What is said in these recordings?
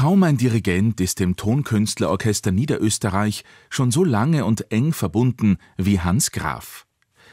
Kaum ein Dirigent ist dem Tonkünstlerorchester Niederösterreich schon so lange und eng verbunden wie Hans Graf.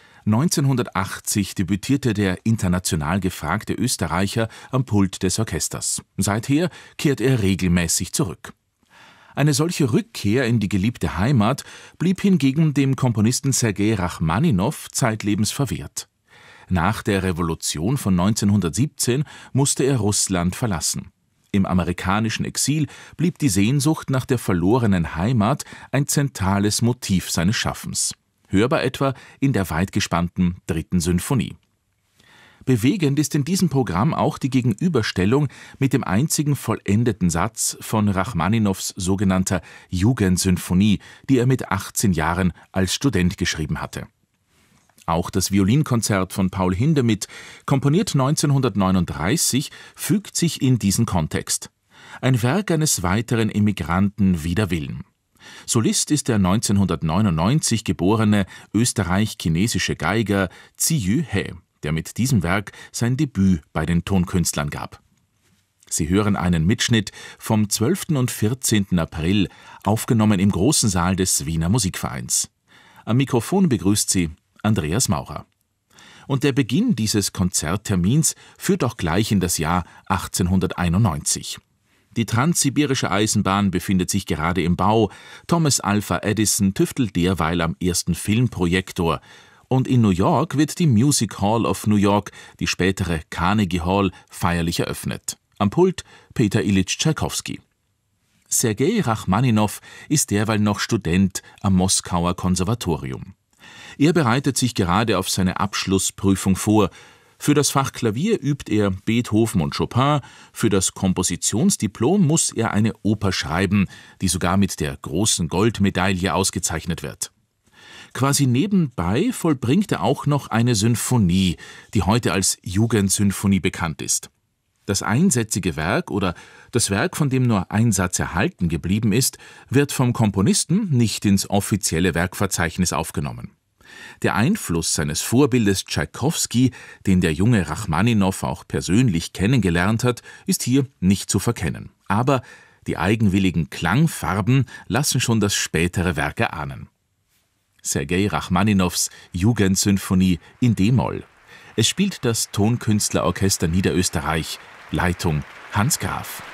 1980 debütierte der international gefragte Österreicher am Pult des Orchesters. Seither kehrt er regelmäßig zurück. Eine solche Rückkehr in die geliebte Heimat blieb hingegen dem Komponisten Sergei Rachmaninow zeitlebens verwehrt. Nach der Revolution von 1917 musste er Russland verlassen. Im amerikanischen Exil blieb die Sehnsucht nach der verlorenen Heimat ein zentrales Motiv seines Schaffens. Hörbar etwa in der weitgespannten 3. Sinfonie. Bewegend ist in diesem Programm auch die Gegenüberstellung mit dem einzigen vollendeten Satz von Rachmaninows sogenannter Jugendsymphonie, die er mit 18 Jahren als Student geschrieben hatte. Auch das Violinkonzert von Paul Hindemith, komponiert 1939, fügt sich in diesen Kontext. Ein Werk eines weiteren Emigranten wider Willen. Solist ist der 1999 geborene österreich-chinesische Geiger Ziyu He, der mit diesem Werk sein Debüt bei den Tonkünstlern gab. Sie hören einen Mitschnitt vom 12. und 14. April, aufgenommen im großen Saal des Wiener Musikvereins. Am Mikrofon begrüßt Sie Andreas Maurer. Und der Beginn dieses Konzerttermins führt auch gleich in das Jahr 1891. Die Transsibirische Eisenbahn befindet sich gerade im Bau, Thomas Alva Edison tüftelt derweil am ersten Filmprojektor und in New York wird die Music Hall of New York, die spätere Carnegie Hall, feierlich eröffnet. Am Pult Peter Ilyich Tschaikowski. Sergei Rachmaninow ist derweil noch Student am Moskauer Konservatorium. Er bereitet sich gerade auf seine Abschlussprüfung vor. Für das Fach Klavier übt er Beethoven und Chopin, für das Kompositionsdiplom muss er eine Oper schreiben, die sogar mit der großen Goldmedaille ausgezeichnet wird. Quasi nebenbei vollbringt er auch noch eine Sinfonie, die heute als Jugendsymphonie bekannt ist. Das einsätzige Werk oder das Werk, von dem nur ein Satz erhalten geblieben ist, wird vom Komponisten nicht ins offizielle Werkverzeichnis aufgenommen. Der Einfluss seines Vorbildes Tschaikowski, den der junge Rachmaninow auch persönlich kennengelernt hat, ist hier nicht zu verkennen. Aber die eigenwilligen Klangfarben lassen schon das spätere Werk erahnen. Sergei Rachmaninows Jugendsymphonie in d-Moll. Es spielt das Tonkünstlerorchester Niederösterreich, Leitung Hans Graf.